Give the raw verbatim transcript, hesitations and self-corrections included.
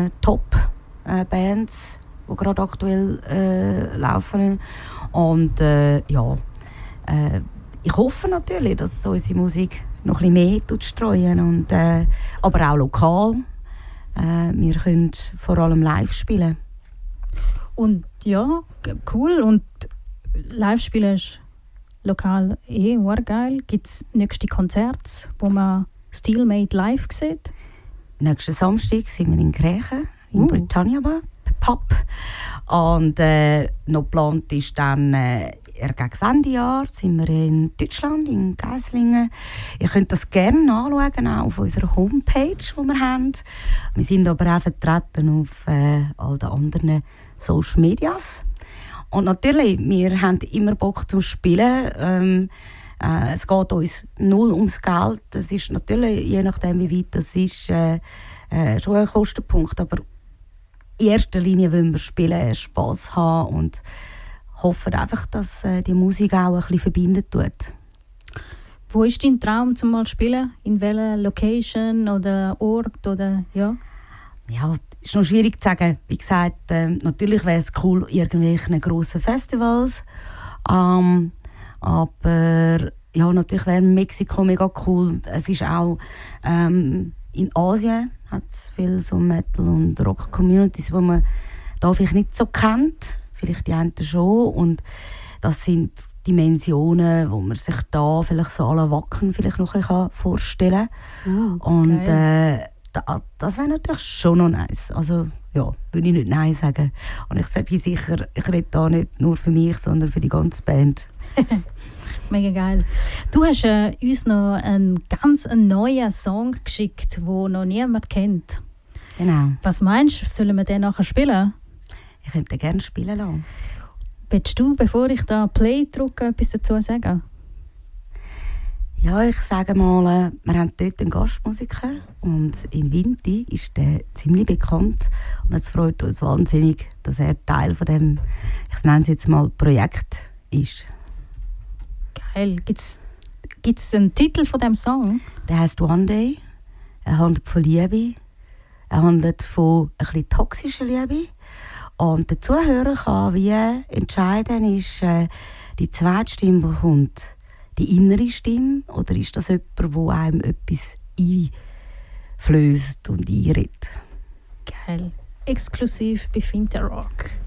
unseren Top-Bands, äh, die gerade aktuell äh, laufen. Und äh, ja, äh, ich hoffe natürlich, dass unsere Musik noch ein bisschen mehr streuen und äh, aber auch lokal. Äh, wir können vor allem live spielen. Und ja, cool. Und live spielen ist lokal eh geil. Gibt es nächste Konzerte, wo man Steelmade live sieht? Nächsten Samstag sind wir in Grächen, im uh. Britannia Pub. Und äh, noch geplant ist dann äh, gegen das Ende Jahr sind wir in Deutschland, in Geislingen. Ihr könnt das gerne anschauen, auch auf unserer Homepage, die wir haben. Wir sind aber auch vertreten auf äh, all den anderen Social Medias. Und natürlich, wir haben immer Bock zum Spielen. Ähm, äh, es geht uns null ums Geld. Es ist natürlich, je nachdem wie weit das ist, äh, äh, schon ein Kostenpunkt. Aber in erster Linie wollen wir spielen, Spass haben und hoffen einfach, dass äh, die Musik auch ein bisschen verbinden tut. Wo ist dein Traum zum mal spielen? In welcher Location oder Ort oder ja? Ja, ist noch schwierig zu sagen. Wie gesagt, äh, natürlich wäre es cool, irgendwelche grossen Festivals. Ähm, aber ja, natürlich wäre Mexiko mega cool. Es ist auch ähm, in Asien hat es viele so Metal- und Rock-Communities, die man da vielleicht nicht so kennt. Vielleicht die einen schon. Und das sind Dimensionen, wo man sich da vielleicht so alle Wacken vielleicht noch ein bisschen vorstellen kann. Uh, und äh, da, das wäre natürlich schon noch nice. Also ja, würde ich nicht Nein sagen. Und ich bin sicher, ich rede da nicht nur für mich, sondern für die ganze Band. Mega geil. Du hast äh, uns noch einen ganz neuen Song geschickt, den noch niemand kennt. Genau. Was meinst du, sollen wir den nachher spielen? Ich könnte den gerne spielen lassen. Willst du, bevor ich da Play drücke, etwas dazu sagen? Ja, ich sage mal, wir haben dort einen Gastmusiker und in Vinti ist der ziemlich bekannt und es freut uns wahnsinnig, dass er Teil von dem, ich nenne es jetzt mal, Projekt ist. Geil. Gibt es einen Titel von dem Song? Der heisst «One Day». Er handelt von Liebe. Er handelt von ein bisschen toxischer Liebe. Und der Zuhörer kann wie entscheiden, ist äh, die zweite Stimme, die kommt, die innere Stimme, oder ist das jemand, der einem etwas einflößt und einredet. Geil. Exklusiv bei Finterrock.